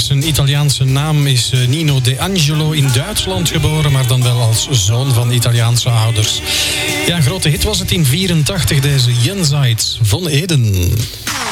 zijn Italiaanse naam is Nino De Angelo in Duitsland geboren, maar dan wel als zoon van Italiaanse ouders. Ja, een grote hit was het in 84, deze Jenseits van Eden.